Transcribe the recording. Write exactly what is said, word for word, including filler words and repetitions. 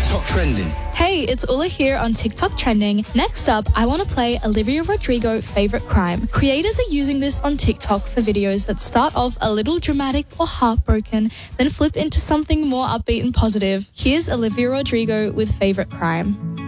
TikTok Trending. Hey, it's Ula here on TikTok Trending. Next up, I want to play Olivia Rodrigo Favorite Crime. Creators are using this on TikTok for videos that start off a little dramatic or heartbroken, then flip into something more upbeat and positive. Here's Olivia Rodrigo with Favorite Crime.